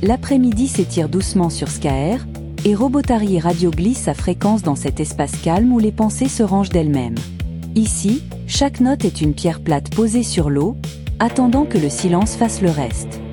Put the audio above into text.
L'après-midi s'étire doucement sur Skaer, et Robotari Radio glisse sa fréquence dans cet espace calme où les pensées se rangent d'elles-mêmes. Ici, chaque note est une pierre plate posée sur l'eau, attendant que le silence fasse le reste.